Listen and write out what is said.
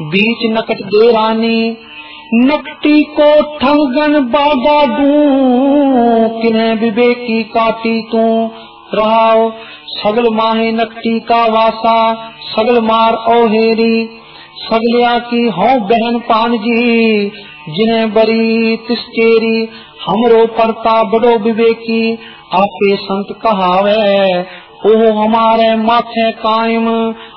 बीच नकट दे रानी, नकटी को ठंगन बागा दूं, किन्हें विवेकी काटी तू रहाओ। सगल माहे नकटी का वासा, सगल मार ओहेरी, सगलिया की हो बहन पानजी, जिन्हें बरी तिस्केरी। हमरो परता बड़ो विवेकी, आपे संत कहावे, ओह हमारे माथे कायम,